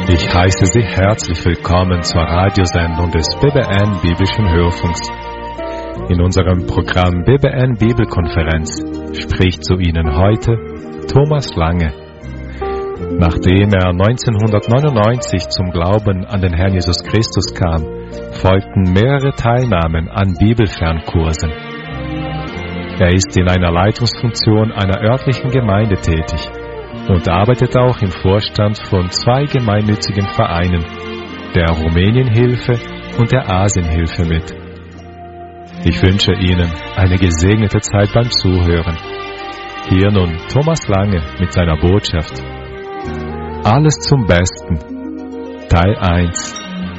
Ich heiße Sie herzlich willkommen zur Radiosendung des BBN Biblischen Hörfunks. In unserem Programm BBN Bibelkonferenz spricht zu Ihnen heute Thomas Lange. Nachdem er 1999 zum Glauben an den Herrn Jesus Christus kam, folgten mehrere Teilnahmen an Bibelfernkursen. Er ist in einer Leitungsfunktion einer örtlichen Gemeinde tätig und arbeitet auch im Vorstand von 2 gemeinnützigen Vereinen, der Rumänienhilfe und der Asienhilfe mit. Ich wünsche Ihnen eine gesegnete Zeit beim Zuhören. Hier nun Thomas Lange mit seiner Botschaft. Alles zum Besten. Teil 1.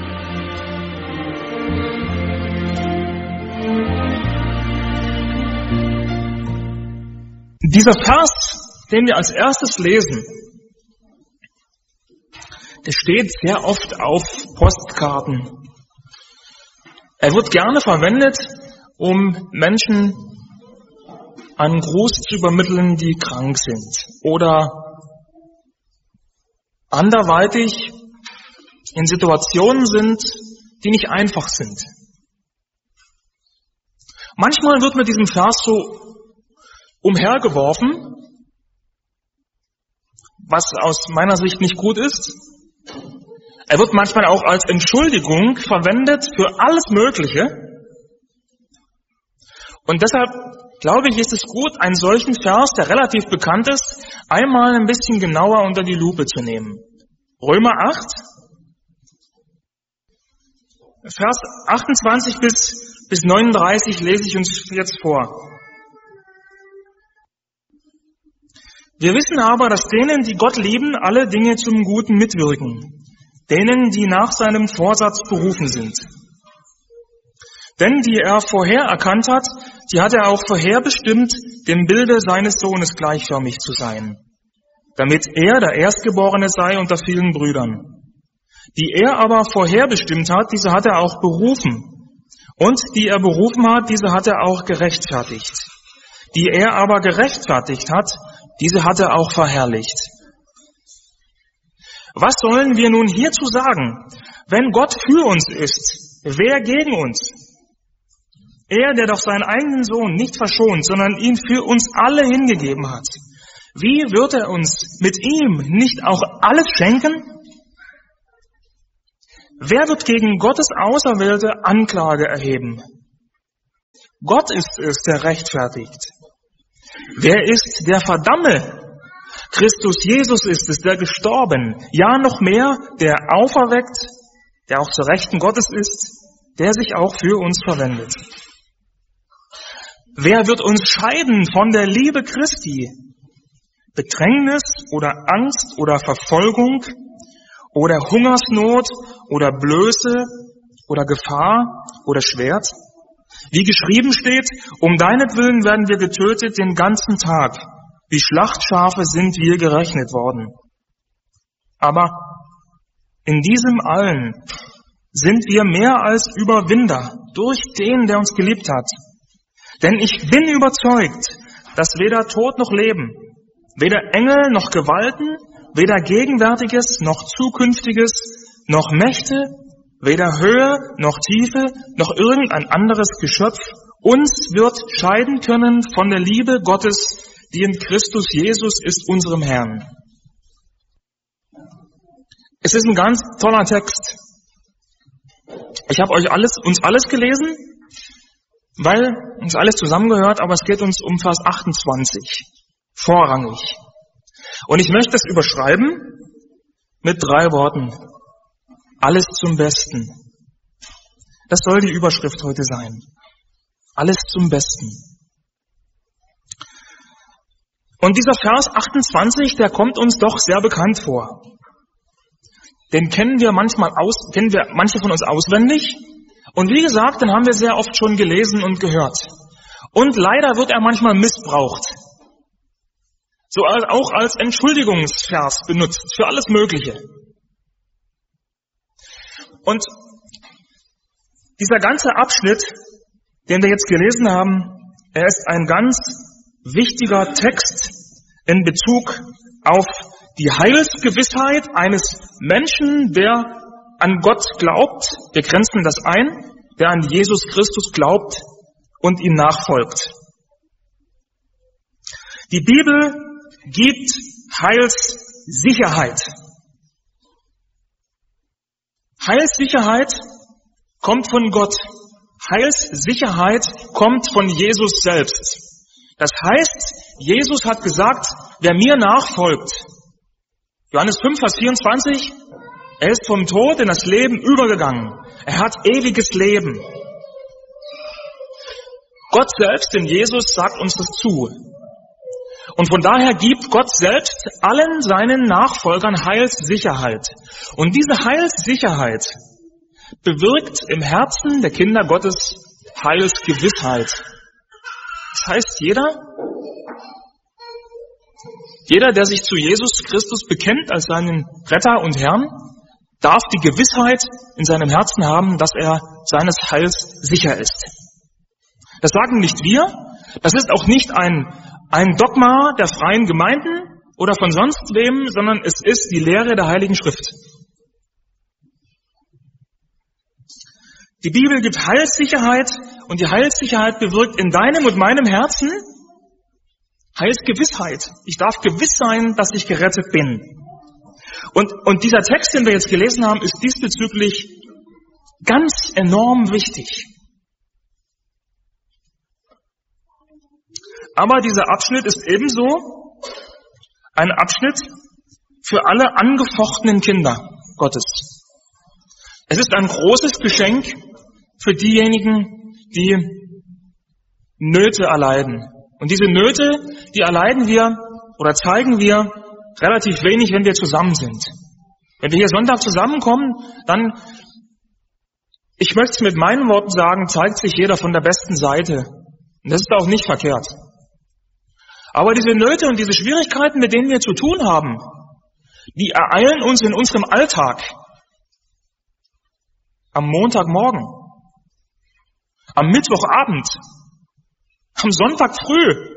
Dieser Vers, den wir als erstes lesen, der steht sehr oft auf Postkarten. Er wird gerne verwendet, um Menschen einen Gruß zu übermitteln, die krank sind oder anderweitig in Situationen sind, die nicht einfach sind. Manchmal wird mit diesem Vers so umhergeworfen, was aus meiner Sicht nicht gut ist. Er wird manchmal auch als Entschuldigung verwendet für alles Mögliche. Und deshalb glaube ich, ist es gut, einen solchen Vers, der relativ bekannt ist, einmal ein bisschen genauer unter die Lupe zu nehmen. Römer 8, Vers 28 bis 39 lese ich uns jetzt vor. Wir wissen aber, dass denen, die Gott lieben, alle Dinge zum Guten mitwirken, denen, die nach seinem Vorsatz berufen sind. Denn die er vorher erkannt hat, die hat er auch vorherbestimmt, dem Bilde seines Sohnes gleichförmig zu sein, damit er der Erstgeborene sei unter vielen Brüdern. Die er aber vorherbestimmt hat, diese hat er auch berufen. Und die er berufen hat, diese hat er auch gerechtfertigt. Die er aber gerechtfertigt hat, diese hat er auch verherrlicht. Was sollen wir nun hierzu sagen? Wenn Gott für uns ist, wer gegen uns? Er, der doch seinen eigenen Sohn nicht verschont, sondern ihn für uns alle hingegeben hat. Wie wird er uns mit ihm nicht auch alles schenken? Wer wird gegen Gottes Auserwählte Anklage erheben? Gott ist es, der rechtfertigt. Wer ist, der verdamme? Christus Jesus ist es, der gestorben, ja noch mehr, der auferweckt, der auch zur Rechten Gottes ist, der sich auch für uns verwendet. Wer wird uns scheiden von der Liebe Christi? Bedrängnis oder Angst oder Verfolgung oder Hungersnot oder Blöße oder Gefahr oder Schwert? Wie geschrieben steht, um deinetwillen werden wir getötet den ganzen Tag. Wie Schlachtschafe sind wir gerechnet worden. Aber in diesem allen sind wir mehr als Überwinder durch den, der uns geliebt hat. Denn ich bin überzeugt, dass weder Tod noch Leben, weder Engel noch Gewalten, weder Gegenwärtiges noch Zukünftiges, noch Mächte, weder Höhe noch Tiefe noch irgendein anderes Geschöpf uns wird scheiden können von der Liebe Gottes, die in Christus Jesus ist, unserem Herrn. Es ist ein ganz toller Text. Ich habe uns alles gelesen, weil uns alles zusammengehört, aber es geht uns um Vers 28, vorrangig. Und ich möchte es überschreiben mit 3 Worten. Alles zum Besten. Das soll die Überschrift heute sein. Alles zum Besten. Und dieser Vers 28, der kommt uns doch sehr bekannt vor. Den kennen manche von uns auswendig. Und wie gesagt, den haben wir sehr oft schon gelesen und gehört. Und leider wird er manchmal missbraucht. So auch als Entschuldigungsvers benutzt für alles Mögliche. Und dieser ganze Abschnitt, den wir jetzt gelesen haben, er ist ein ganz wichtiger Text in Bezug auf Die Heilsgewissheit eines Menschen, der an Gott glaubt, wir grenzen das ein, der an Jesus Christus glaubt und ihm nachfolgt. Die Bibel gibt Heilssicherheit. Heilssicherheit kommt von Gott. Heilssicherheit kommt von Jesus selbst. Das heißt, Jesus hat gesagt, wer mir nachfolgt, Johannes 5, Vers 24, er ist vom Tod in das Leben übergegangen. Er hat ewiges Leben. Gott selbst in Jesus sagt uns das zu. Und von daher gibt Gott selbst allen seinen Nachfolgern Heilssicherheit. Und diese Heilssicherheit bewirkt im Herzen der Kinder Gottes Heilsgewissheit. Das heißt, jeder, der sich zu Jesus Christus bekennt als seinen Retter und Herrn, darf die Gewissheit in seinem Herzen haben, dass er seines Heils sicher ist. Das sagen nicht wir, das ist auch nicht ein Dogma der freien Gemeinden oder von sonst wem, sondern es ist die Lehre der Heiligen Schrift. Die Bibel gibt Heilssicherheit und die Heilssicherheit bewirkt in deinem und meinem Herzen Heilsgewissheit. Ich darf gewiss sein, dass ich gerettet bin. Und dieser Text, den wir jetzt gelesen haben, ist diesbezüglich ganz enorm wichtig. Aber dieser Abschnitt ist ebenso ein Abschnitt für alle angefochtenen Kinder Gottes. Es ist ein großes Geschenk für diejenigen, die Nöte erleiden. Und diese Nöte, die erleiden wir oder zeigen wir relativ wenig, wenn wir zusammen sind. Wenn wir hier Sonntag zusammenkommen, dann, ich möchte es mit meinen Worten sagen, zeigt sich jeder von der besten Seite. Und das ist auch nicht verkehrt. Aber diese Nöte und diese Schwierigkeiten, mit denen wir zu tun haben, die ereilen uns in unserem Alltag. Am Montagmorgen, am Mittwochabend, am Sonntag früh.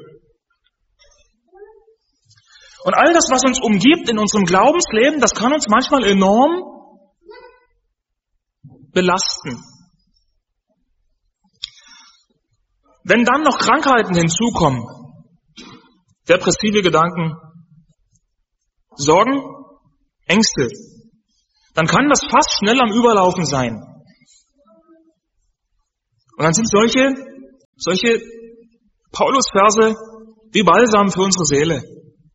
Und all das, was uns umgibt in unserem Glaubensleben, das kann uns manchmal enorm belasten. Wenn dann noch Krankheiten hinzukommen, depressive Gedanken, Sorgen, Ängste, dann kann das fast schnell am Überlaufen sein. Und dann sind solche Paulus-Verse wie Balsam für unsere Seele.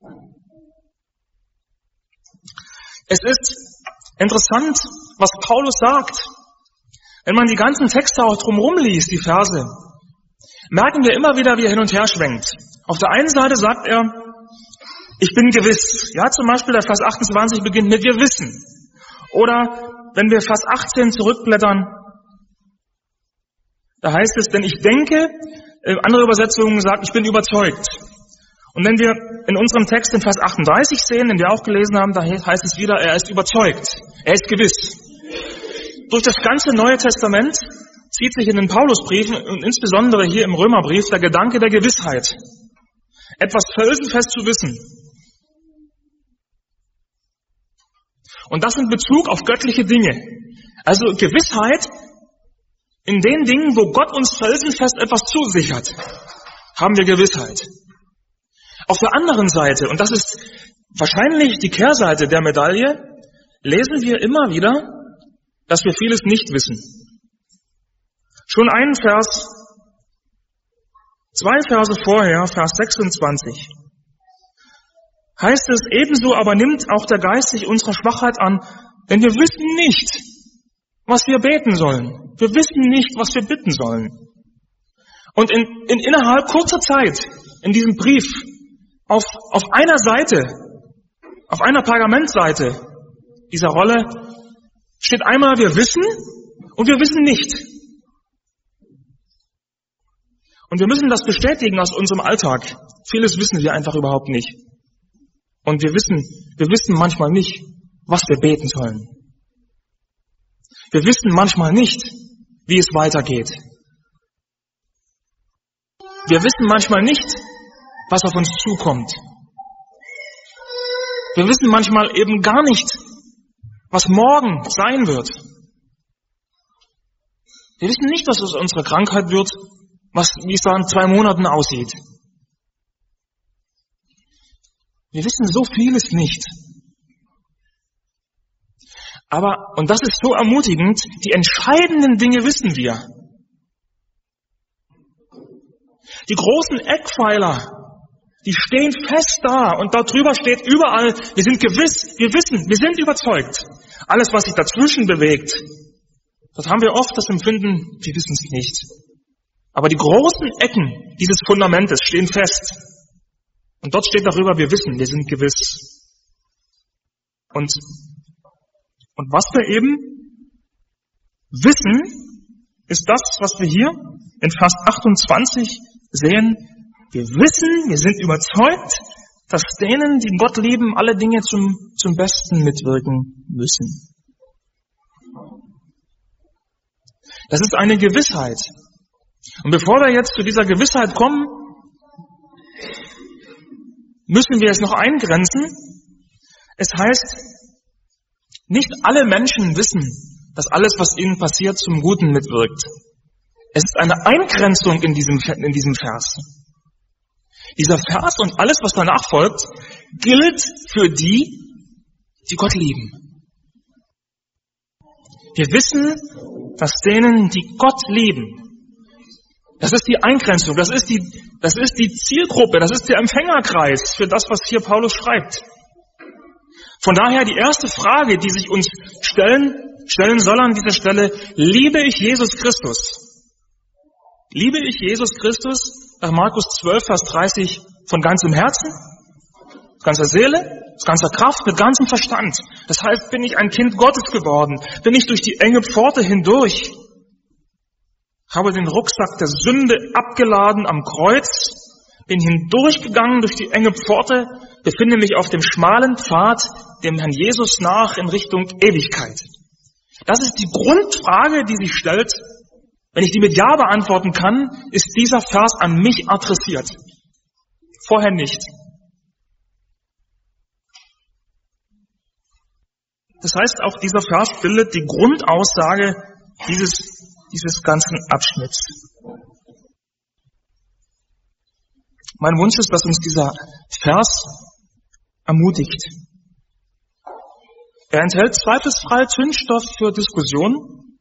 Es ist interessant, was Paulus sagt. Wenn man die ganzen Texte auch drumherum liest, die Verse, merken wir immer wieder, wie er hin und her schwenkt. Auf der einen Seite sagt er, ich bin gewiss. Ja, zum Beispiel der Vers 28 beginnt mit wir wissen. Oder wenn wir Vers 18 zurückblättern, da heißt es, denn ich denke, andere Übersetzungen sagen, ich bin überzeugt. Und wenn wir in unserem Text in Vers 38 sehen, den wir auch gelesen haben, da heißt es wieder, er ist überzeugt. Er ist gewiss. Durch das ganze Neue Testament zieht sich in den Paulusbriefen und insbesondere hier im Römerbrief der Gedanke der Gewissheit. Etwas felsenfest zu wissen. Und das in Bezug auf göttliche Dinge. Also Gewissheit in den Dingen, wo Gott uns felsenfest etwas zusichert, haben wir Gewissheit. Auf der anderen Seite, und das ist wahrscheinlich die Kehrseite der Medaille, lesen wir immer wieder, dass wir vieles nicht wissen. Schon zwei Verse vorher, Vers 26, heißt es, ebenso aber nimmt auch der Geist sich unserer Schwachheit an, denn wir wissen nicht, was wir beten sollen. Wir wissen nicht, was wir bitten sollen. Und innerhalb kurzer Zeit, in diesem Brief, auf einer Seite, auf einer Pergamentseite dieser Rolle, steht einmal, wir wissen und wir wissen nicht. Und wir müssen das bestätigen aus unserem Alltag. Vieles wissen wir einfach überhaupt nicht. Und wir wissen manchmal nicht, was wir beten sollen. Wir wissen manchmal nicht, wie es weitergeht. Wir wissen manchmal nicht, was auf uns zukommt. Wir wissen manchmal eben gar nicht, was morgen sein wird. Wir wissen nicht, was aus unserer Krankheit wird, wie es da in 2 Monaten aussieht. Wir wissen so vieles nicht. Aber, und das ist so ermutigend, die entscheidenden Dinge wissen wir. Die großen Eckpfeiler, die stehen fest da und darüber steht überall, wir sind gewiss, wir wissen, wir sind überzeugt. Alles, was sich dazwischen bewegt, das haben wir oft das Empfinden, wir wissen es nicht. Aber die großen Ecken dieses Fundamentes stehen fest. Und dort steht darüber, wir wissen, wir sind gewiss. Und was wir eben wissen, ist das, was wir hier in Vers 28 sehen. Wir wissen, wir sind überzeugt, dass denen, die Gott lieben, alle Dinge zum Besten mitwirken müssen. Das ist eine Gewissheit. Und bevor wir jetzt zu dieser Gewissheit kommen, müssen wir es noch eingrenzen. Es heißt, nicht alle Menschen wissen, dass alles, was ihnen passiert, zum Guten mitwirkt. Es ist eine Eingrenzung in diesem Vers. Dieser Vers und alles, was danach folgt, gilt für die Gott lieben. Wir wissen, dass denen, die Gott lieben, das ist die Eingrenzung, das ist die Zielgruppe, das ist der Empfängerkreis für das, was hier Paulus schreibt. Von daher die erste Frage, die sich uns stellen soll an dieser Stelle: Liebe ich Jesus Christus? Liebe ich Jesus Christus nach Markus 12, Vers 30 von ganzem Herzen, ganzer Seele, ganzer Kraft, mit ganzem Verstand? Das heißt, bin ich ein Kind Gottes geworden? Bin ich durch die enge Pforte hindurch? Habe den Rucksack der Sünde abgeladen am Kreuz, bin hindurchgegangen durch die enge Pforte, befinde mich auf dem schmalen Pfad dem Herrn Jesus nach in Richtung Ewigkeit. Das ist die Grundfrage, die sich stellt. Wenn ich die mit Ja beantworten kann, ist dieser Vers an mich adressiert. Vorher nicht. Das heißt, auch dieser Vers bildet die Grundaussage dieses ganzen Abschnitts. Mein Wunsch ist, dass uns dieser Vers ermutigt. Er enthält zweifelsfrei Zündstoff für Diskussionen.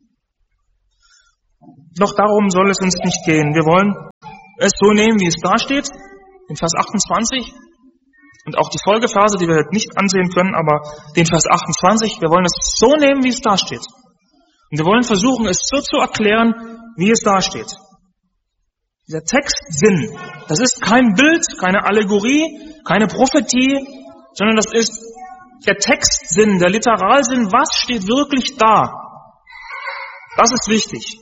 Doch darum soll es uns nicht gehen. Wir wollen es so nehmen, wie es da steht, in Vers 28. Und auch die Folgeverse, die wir heute nicht ansehen können, aber den Vers 28, wir wollen es so nehmen, wie es da steht. Und wir wollen versuchen, es so zu erklären, wie es da steht. Dieser Textsinn, das ist kein Bild, keine Allegorie, keine Prophetie, sondern das ist der Textsinn, der Literalsinn. Was steht wirklich da? Das ist wichtig.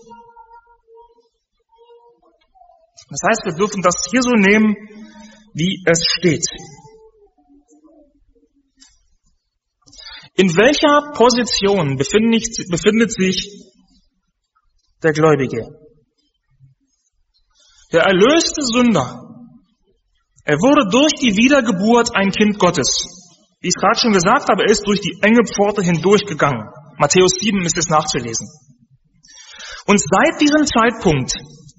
Das heißt, wir dürfen das hier so nehmen, wie es steht. In welcher Position befindet sich der Gläubige? Der erlöste Sünder. Er wurde durch die Wiedergeburt ein Kind Gottes. Wie ich es gerade schon gesagt habe, er ist durch die enge Pforte hindurchgegangen. Matthäus 7 ist es nachzulesen. Und seit diesem Zeitpunkt,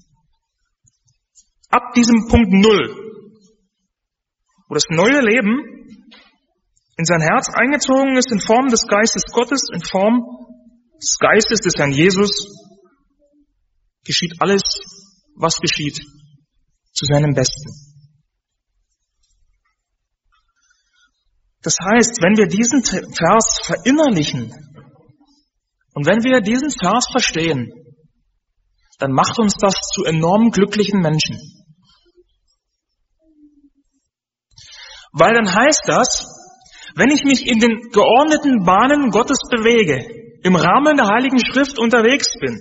ab diesem Punkt 0, wo das neue Leben in sein Herz eingezogen ist in Form des Geistes Gottes, in Form des Geistes des Herrn Jesus, geschieht alles, was geschieht, zu seinem Besten. Das heißt, wenn wir diesen Vers verinnerlichen und wenn wir diesen Vers verstehen, dann macht uns das zu enorm glücklichen Menschen. Weil dann heißt das, wenn ich mich in den geordneten Bahnen Gottes bewege, im Rahmen der Heiligen Schrift unterwegs bin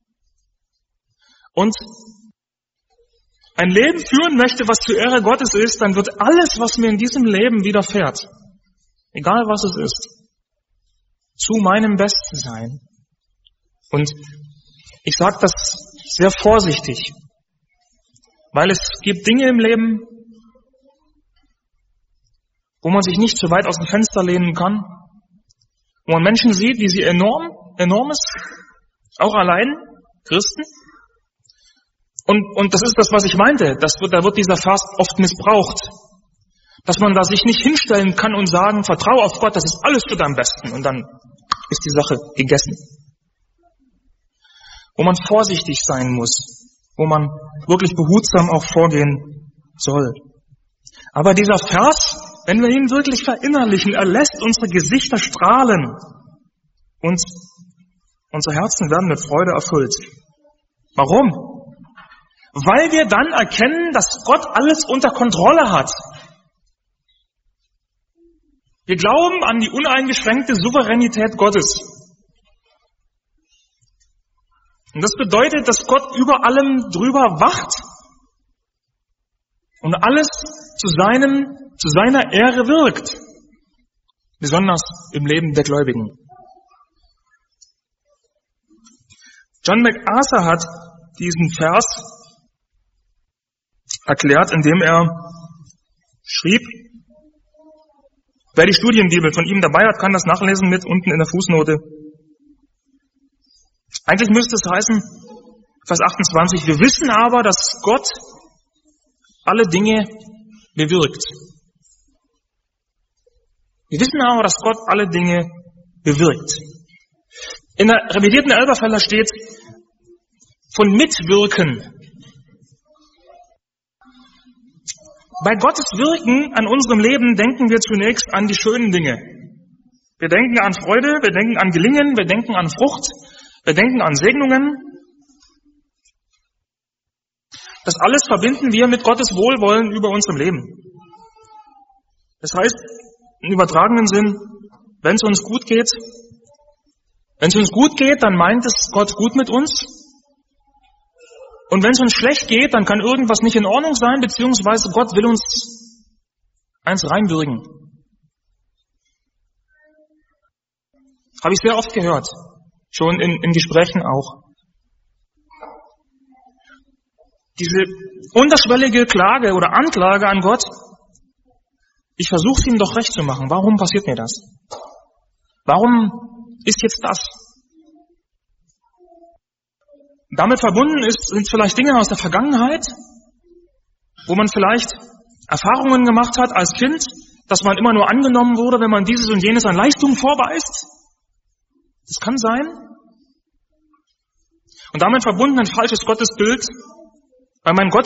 und ein Leben führen möchte, was zur Ehre Gottes ist, dann wird alles, was mir in diesem Leben widerfährt, egal was es ist, zu meinem Besten sein. Und ich sage das sehr vorsichtig, weil es gibt Dinge im Leben, wo man sich nicht zu weit aus dem Fenster lehnen kann, wo man Menschen sieht, wie sie enormes, auch allein, Christen. Und das ist das, was ich meinte. Da wird dieser Vers oft missbraucht. Dass man da sich nicht hinstellen kann und sagen, vertraue auf Gott, das ist alles zu deinem Besten. Und dann ist die Sache gegessen. Wo man vorsichtig sein muss. Wo man wirklich behutsam auch vorgehen soll. Aber dieser Vers, wenn wir ihn wirklich verinnerlichen, er lässt unsere Gesichter strahlen. Und unsere Herzen werden mit Freude erfüllt. Warum? Weil wir dann erkennen, dass Gott alles unter Kontrolle hat. Wir glauben an die uneingeschränkte Souveränität Gottes. Und das bedeutet, dass Gott über allem drüber wacht und alles zu seiner Ehre wirkt. Besonders im Leben der Gläubigen. John MacArthur hat diesen Vers erklärt, indem er schrieb, wer die Studienbibel von ihm dabei hat, kann das nachlesen mit unten in der Fußnote. Eigentlich müsste es heißen, Vers 28, wir wissen aber, dass Gott alle Dinge bewirkt. Wir wissen aber, dass Gott alle Dinge bewirkt. In der revidierten Elberfelder steht von Mitwirken. Bei Gottes Wirken an unserem Leben denken wir zunächst an die schönen Dinge. Wir denken an Freude, wir denken an Gelingen, wir denken an Frucht, wir denken an Segnungen. Das alles verbinden wir mit Gottes Wohlwollen über unserem Leben. Das heißt, im übertragenen Sinn, wenn es uns gut geht, dann meint es Gott gut mit uns. Und wenn es uns schlecht geht, dann kann irgendwas nicht in Ordnung sein, beziehungsweise Gott will uns eins reinwürgen. Habe ich sehr oft gehört, schon in Gesprächen auch. Diese unterschwellige Klage oder Anklage an Gott, ich versuche es ihm doch recht zu machen. Warum passiert mir das? Warum ist jetzt das? Damit verbunden sind vielleicht Dinge aus der Vergangenheit, wo man vielleicht Erfahrungen gemacht hat als Kind, dass man immer nur angenommen wurde, wenn man dieses und jenes an Leistung vorweist. Das kann sein. Und damit verbunden ein falsches Gottesbild, weil mein Gott